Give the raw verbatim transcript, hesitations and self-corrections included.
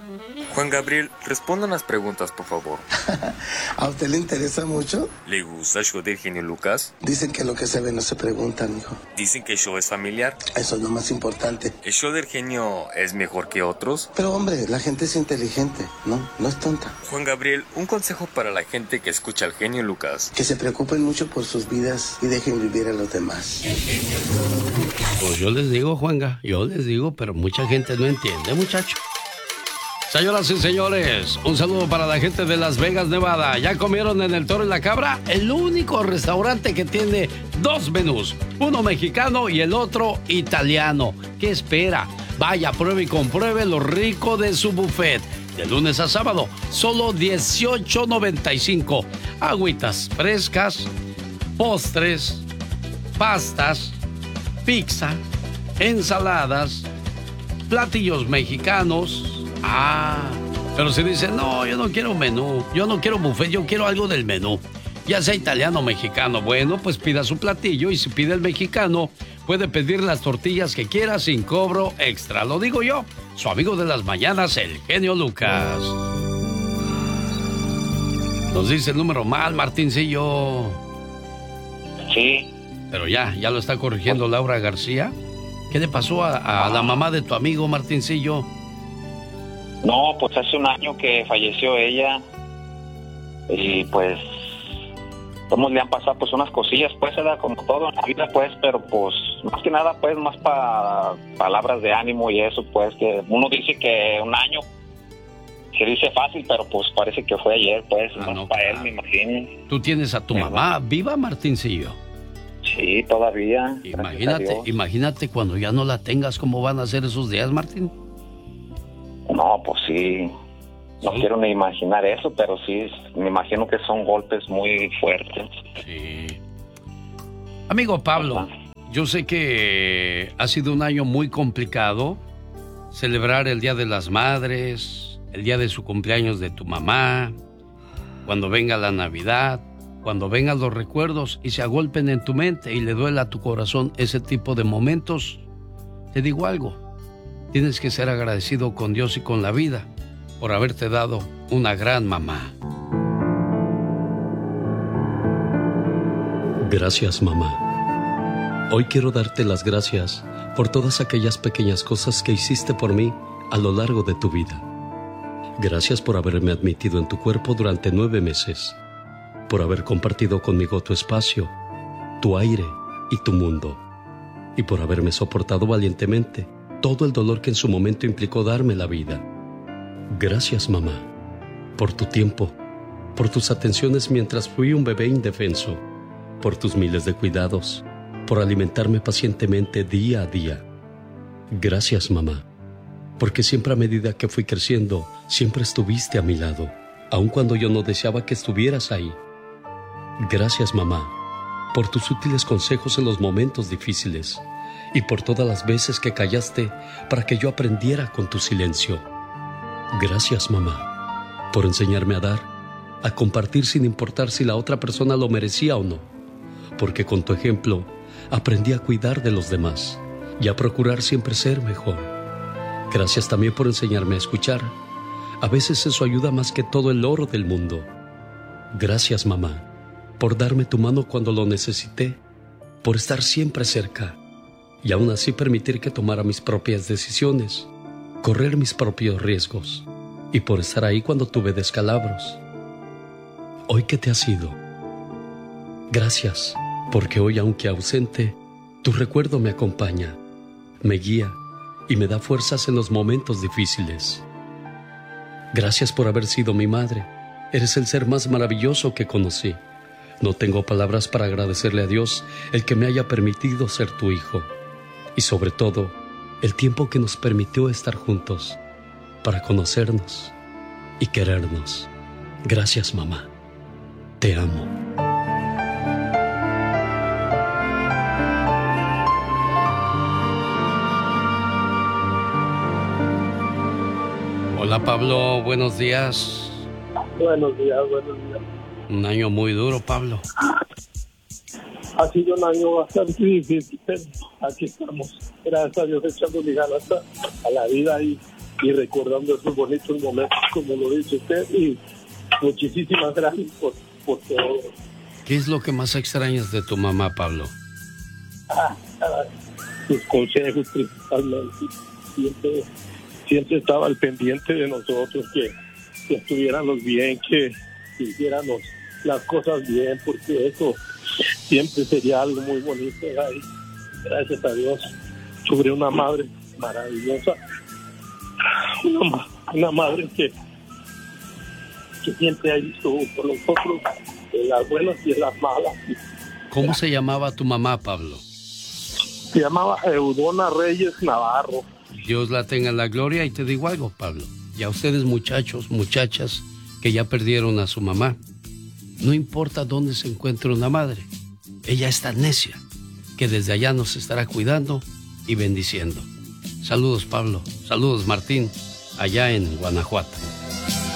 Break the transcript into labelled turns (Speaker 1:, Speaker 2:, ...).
Speaker 1: Juan Gabriel, responda unas preguntas, por favor.
Speaker 2: ¿A usted le interesa mucho?
Speaker 1: ¿Le gusta el show del genio Lucas?
Speaker 2: Dicen que lo que se ve no se pregunta, mijo.
Speaker 1: Dicen que el show es familiar.
Speaker 2: Eso es lo más importante.
Speaker 1: ¿El show del genio es mejor que otros?
Speaker 2: Pero hombre, la gente es inteligente, ¿no? No es tonta.
Speaker 1: Juan Gabriel, un consejo para la gente que escucha al genio Lucas.
Speaker 2: Que se preocupen mucho por sus vidas y dejen vivir a los demás.
Speaker 3: Pues yo les digo, Juanga, yo les digo, pero mucha gente no entiende, muchacho. Señoras y señores, un saludo para la gente de Las Vegas, Nevada. ¿Ya comieron en el Toro y la Cabra? El único restaurante que tiene dos menús, uno mexicano y el otro italiano. ¿Qué espera? Vaya, pruebe y compruebe lo rico de su buffet. De lunes a sábado, solo dieciocho noventa y cinco. Agüitas frescas, postres, pastas, pizza, ensaladas, platillos mexicanos. Ah, pero si dicen, no, yo no quiero menú, yo no quiero buffet, yo quiero algo del menú. Ya sea italiano o mexicano, bueno, pues pida su platillo y si pide el mexicano, puede pedir las tortillas que quiera sin cobro extra. Lo digo yo, su amigo de las mañanas, el genio Lucas. Nos dice el número mal, Martincillo.
Speaker 4: Sí.
Speaker 3: Pero ya, ya lo está corrigiendo Laura García. ¿Qué le pasó a, a la mamá de tu amigo, Martincillo?
Speaker 4: No, pues hace un año que falleció ella y pues cómo le han pasado pues unas cosillas, pues era como todo en la vida, pues, pero pues más que nada pues más para palabras de ánimo y eso, pues que uno dice que un año se dice fácil, pero pues parece que fue ayer, pues,
Speaker 3: ah,
Speaker 4: más
Speaker 3: no,
Speaker 4: para
Speaker 3: claro.
Speaker 4: él, me imagino.
Speaker 3: ¿Tú tienes a tu
Speaker 4: sí,
Speaker 3: mamá viva, Martincillo?
Speaker 4: Sí, todavía.
Speaker 3: Imagínate, imagínate cuando ya no la tengas, ¿cómo van a ser esos días, Martín?
Speaker 4: No, pues sí. No ¿Sí? quiero ni imaginar eso, pero sí, me imagino que son golpes muy fuertes.
Speaker 3: Sí. Amigo Pablo, yo sé que ha sido un año muy complicado celebrar el Día de las Madres, el día de su cumpleaños de tu mamá, cuando venga la Navidad, cuando vengan los recuerdos y se agolpen en tu mente y le duela a tu corazón ese tipo de momentos. Te digo algo, tienes que ser agradecido con Dios y con la vida por haberte dado una gran mamá.
Speaker 5: Gracias, mamá. Hoy quiero darte las gracias por todas aquellas pequeñas cosas que hiciste por mí a lo largo de tu vida. Gracias por haberme admitido en tu cuerpo durante nueve meses, por haber compartido conmigo tu espacio, tu aire y tu mundo, y por haberme soportado valientemente todo el dolor que en su momento implicó darme la vida. Gracias, mamá, por tu tiempo, por tus atenciones mientras fui un bebé indefenso, por tus miles de cuidados, por alimentarme pacientemente día a día. Gracias, mamá, porque siempre a medida que fui creciendo, siempre estuviste a mi lado, aun cuando yo no deseaba que estuvieras ahí. Gracias, mamá, por tus útiles consejos en los momentos difíciles y por todas las veces que callaste para que yo aprendiera con tu silencio. Gracias, mamá, por enseñarme a dar, a compartir sin importar si la otra persona lo merecía o no, porque con tu ejemplo aprendí a cuidar de los demás y a procurar siempre ser mejor. Gracias también por enseñarme a escuchar. A veces eso ayuda más que todo el oro del mundo. Gracias, mamá, por darme tu mano cuando lo necesité, por estar siempre cerca y aún así permitir que tomara mis propias decisiones, correr mis propios riesgos y por estar ahí cuando tuve descalabros. Hoy que te has ido, gracias, porque hoy, aunque ausente, tu recuerdo me acompaña, me guía y me da fuerzas en los momentos difíciles. Gracias por haber sido mi madre. Eres el ser más maravilloso que conocí. No tengo palabras para agradecerle a Dios el que me haya permitido ser tu hijo. Y sobre todo, el tiempo que nos permitió estar juntos para conocernos y querernos. Gracias, mamá. Te amo.
Speaker 3: Hola, Pablo, buenos días.
Speaker 6: Buenos días, buenos días.
Speaker 3: Un año muy duro, Pablo.
Speaker 6: Ha sido un año bastante difícil, pero aquí estamos. Gracias a Dios echando ganas a, a la vida y y recordando esos bonitos momentos, como lo dice usted, y muchísimas gracias por, por todo.
Speaker 3: ¿Qué es lo que más extrañas de tu mamá, Pablo?
Speaker 6: Ah, ah, sus consejos principalmente. Siempre, siempre estaba al pendiente de nosotros, que, que estuviéramos bien, que, que hiciéramos las cosas bien, porque eso siempre sería algo muy bonito. Ay, gracias a Dios, tuve una madre maravillosa, una, una madre que, que siempre ha visto por nosotros, en las buenas y en las malas.
Speaker 3: ¿Cómo se llamaba tu mamá, Pablo?
Speaker 6: Se llamaba Eudona Reyes Navarro.
Speaker 3: Dios la tenga en la gloria. Y te digo algo, Pablo, y a ustedes, muchachos, muchachas que ya perdieron a su mamá, no importa dónde se encuentre una madre, ella es tan necia que desde allá nos estará cuidando y bendiciendo. Saludos, Pablo. Saludos, Martín, allá en Guanajuato.